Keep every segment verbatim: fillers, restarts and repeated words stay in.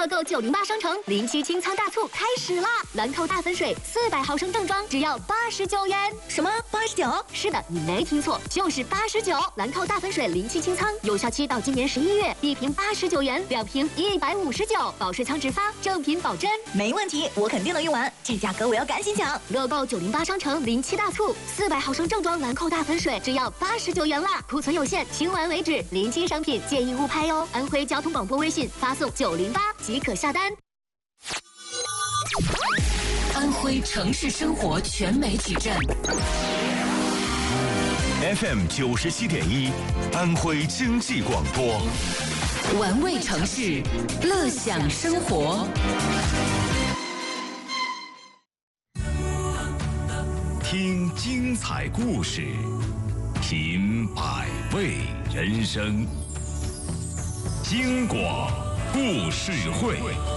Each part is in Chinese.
乐购九零八商城临期清仓大促开始啦！兰蔻大粉水四百毫升正装只要八十九元。 什么八十九？ 是的，你没听错，就是八十九。兰蔻大粉水临期清仓，有效期到今年十一月，一瓶八十九元，两瓶一百五十九，保湿枪直发，正品保真。 没问题，我肯定能用完。这价格我要赶紧抢！ 乐购九零八商城临期大促，四百毫升正装兰蔻大粉水只要八十九元啦，库存有限，清完为止。临期商品建议勿拍哦。安徽交通广播微信发送九零八即可下单。 安徽城市生活全媒体站 F M 九十七点一，安徽经济广播， 玩味城市，乐享生活。 听精彩故事，品百味人生。京广故事会。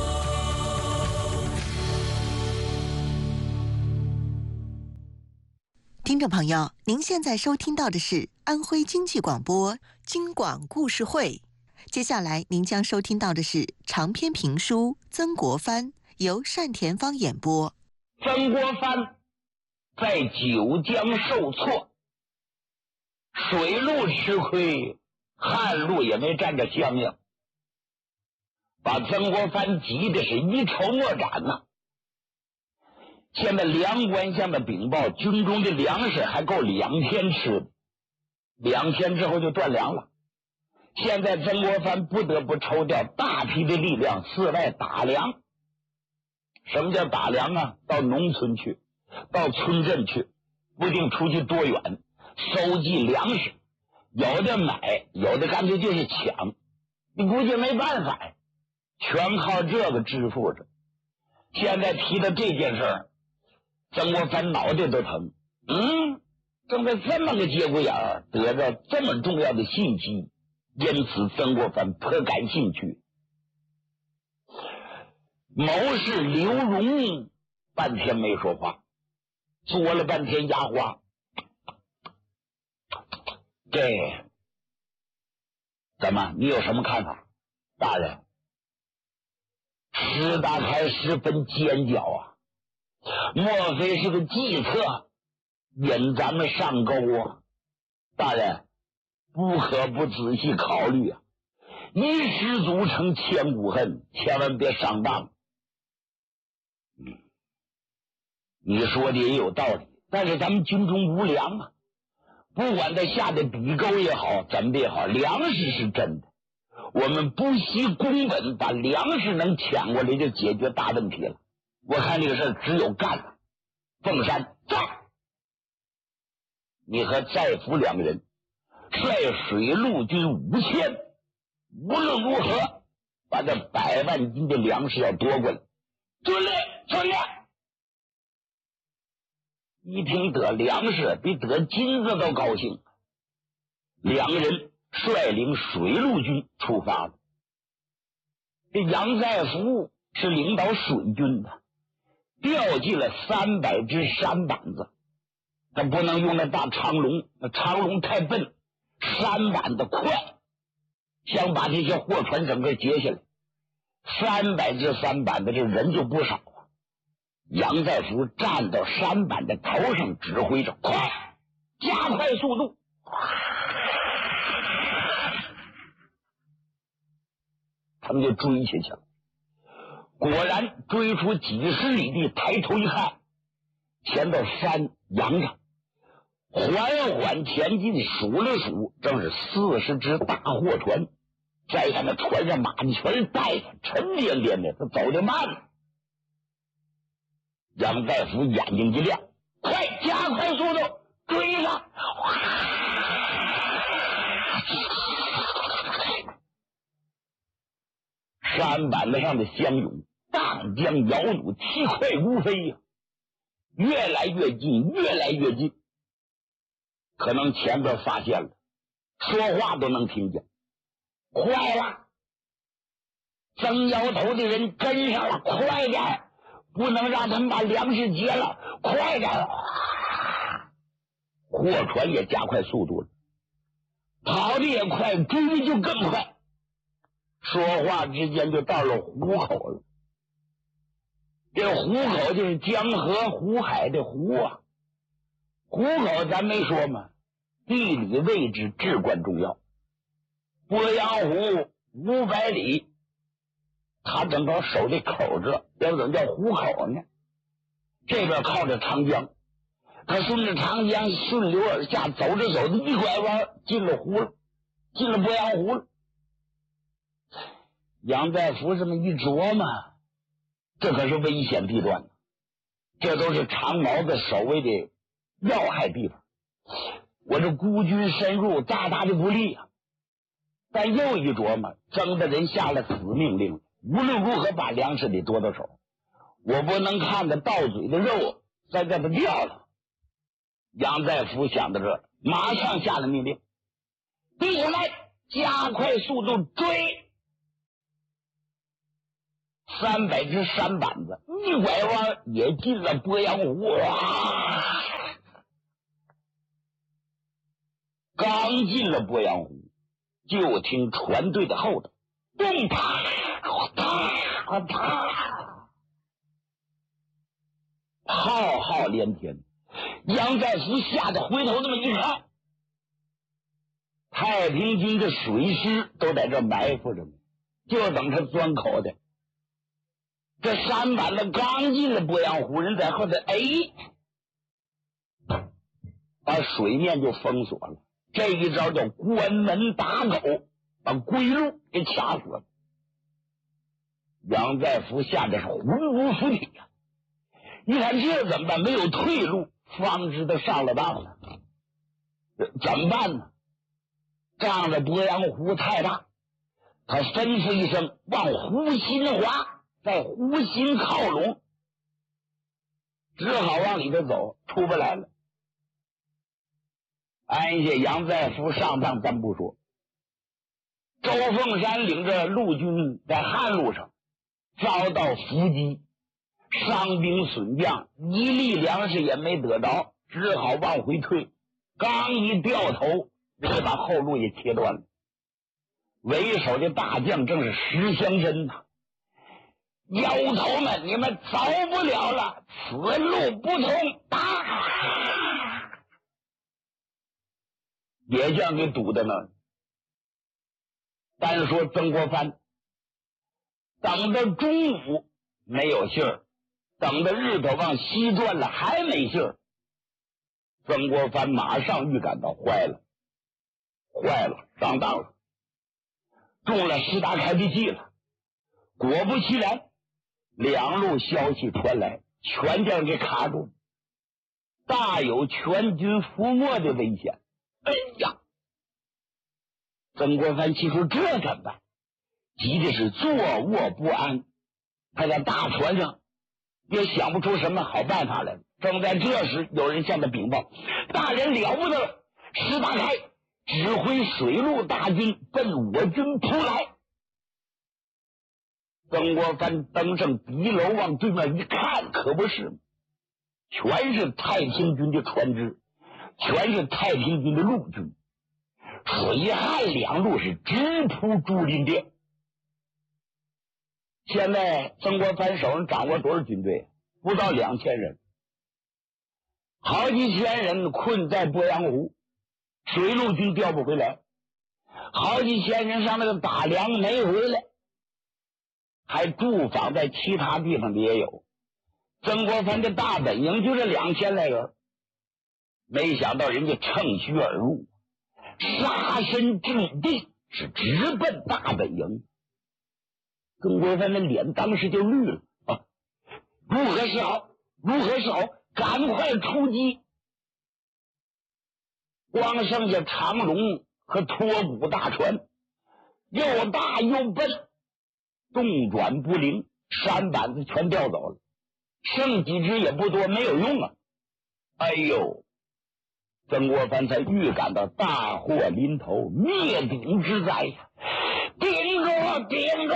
听众朋友，您现在收听到的是安徽经济广播京广故事会。接下来您将收听到的是长篇评书《曾国藩》，由单田芳演播。 曾国藩在九江受挫，水路吃亏，旱路也没沾着相应，把曾国藩急的是一筹莫展呐、啊。现在粮官向的禀报，军中的粮食还够两天吃的，两天之后就断粮了。现在曾国藩不得不抽调大批的力量四外打粮。什么叫打粮啊？到农村去，到村镇去，不定出去多远，收集粮食，有的买，有的干脆就是抢，你估计没办法呀，全靠这个支付着。现在提到这件事儿，曾国藩脑袋都疼。嗯，正在这么个节骨眼儿得到这么重要的信息，因此曾国藩颇感兴趣。谋士刘荣半天没说话，嘬了半天牙花。这怎么？你有什么看法？大人，石达开十分奸狡啊，莫非是个计策引咱们上钩啊？大人，不可不仔细考虑啊！一失足成千古恨，千万别上当。嗯，你说的也有道理，但是咱们军中无粮啊，不管他下的笔钩也好，怎么的也好，粮食是真的。我们不惜工本，把粮食能抢过来，就解决大问题了。我看这个事只有干了。凤山在，你和载福两个人率水陆军五千，无论如何把这百万斤的粮食要夺过来。遵令，遵令。一听得粮食，比得金子都高兴。两个人率领水陆军出发了。这杨再福是领导水军的，调集了三百只舢板子，他不能用那大长龙，那长龙太笨，舢板子快，想把这些货船整个截下来。三百只舢板子，这人就不少啊。杨再福站到舢板的头上，指挥着快，加快速度。他们就追下去了。果然追出几十里地，抬头一看，前头山扬着，缓缓前进，数了数，正是四十只大货船。再看那船上马的全是带着，沉甸甸的，他走得慢了。杨大夫眼睛一亮，快加快速度追上！山板子上的相拥，荡江摇橹，气快如飞呀、啊，越来越近，越来越近。可能前边发现了，说话都能听见。坏了！曾摇头的人跟上了，快点！不能让他们把粮食劫了，快点！货船也加快速度了，跑得也快，追的就更快。 说话之间就到了湖口了。这湖口就是江河湖海的湖啊，湖口咱没说嘛，地理位置至关重要。鄱阳湖五百里，它正好守这口子，要怎么叫湖口呢？这边靠着长江，他顺着长江顺流而下，走着走着一拐弯进了湖了，进了鄱阳湖了。杨再福这么一琢磨，这可是危险地段，这都是长毛子守卫的要害地方，我这孤军深入大大的不利啊。但又一琢磨，征的人下了死命令，无论如何把粮食得夺到手，我不能看着到嘴的肉再给它掉了。杨再福想到这，马上下了命令，弟兄们加快速度追。三百只山板子一拐弯也进了鄱阳湖，哇！刚进了鄱阳湖，就听船队的后头咚啪啪啪，浩浩连天。杨再福吓得回头那么一看，太平军的水师都在这埋伏着呢，就等他钻口的。这山板子刚进了鄱阳湖，人在后头，哎，把水面就封锁了。这一招叫关门打狗，把归路给卡死了。杨再福吓得是魂不附体呀！你看这怎么办？没有退路，方知他上了当了。怎么办呢？仗着鄱阳湖太大，他吩咐一声，往湖心划。在湖心靠拢，只好往里头走，出不来了。安下杨再福上当咱不说，周凤山领着陆军在汉路上遭到伏击，伤兵损将，一粒粮食也没得着，只好往回退。刚一掉头，就把后路也切断了。为首的大将正是石乡珍呐。妖头们，你们走不了了，此路不通，打！也将给堵在那儿。单说曾国藩，等到中午没有信儿，等到日头往西转了还没信儿，曾国藩马上预感到坏了，坏了，上当了，中了石达开的计了。果不其然，两路消息传来，全将给卡住，大有全军覆没的危险。哎呀！曾国藩气说这怎么办？急的是坐卧不安，他在大船上也想不出什么好办法来。正在这时，有人向他禀报：大人了不得了，石达开指挥水陆大军奔我军扑来。曾国藩登上敌楼，往对面一看，可不是，全是太平军的船只，全是太平军的陆军，水汉两路是直扑竹林店。现在曾国藩手上掌握多少军队？不到两千人，好几千人困在鄱阳湖，水陆军调不回来，好几千人上那个打粮没回来，还驻防在其他地方的也有。曾国藩的大本营就这两千来人，没想到人家乘虚而入，杀身阵地，是直奔大本营。曾国藩的脸当时就绿了啊！如何是好？如何是好？赶快出击！光剩下长龙和托鼓大船，又大又笨，动转不灵，山板子全调走了，剩几只也不多，没有用啊！哎呦，曾国藩才预感到大祸临头，灭顶之灾呀！顶住，顶住！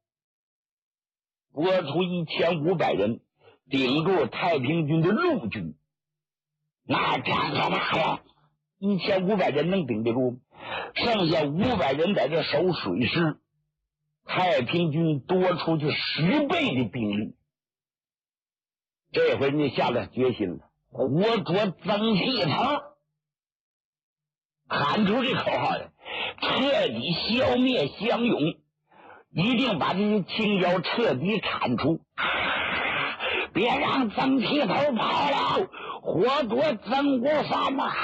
拨出一千五百人顶住太平军的陆军，那战干嘛呀？一千五百人能顶得住吗？剩下五百人在这守水师， 太平军多出去十倍的兵力。这回你下了决心了，活捉曾气头，喊出这口号来，彻底消灭湘勇，一定把这些清剿彻底铲除，啊、别让曾气头跑了，活捉曾国藩呐！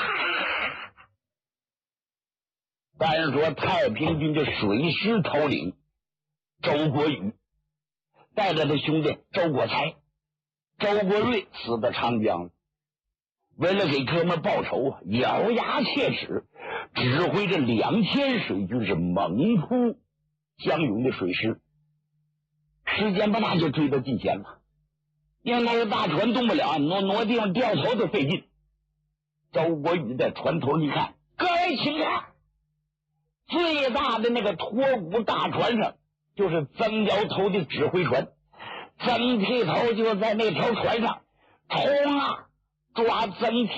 单说太平军的水师头领周国宇，带着他兄弟周国才、周国瑞死在长江了。为了给哥们报仇啊，咬牙切齿，指挥着两千水军是猛扑湘勇的水师。时间不大就追到近前了，因为那个大船动不了，挪挪地方掉头都费劲。周国宇在船头一看，各位请看，最大的那个托鼓大船上就是曾窑头的指挥船，曾气头就在那条船上冲啊，抓曾气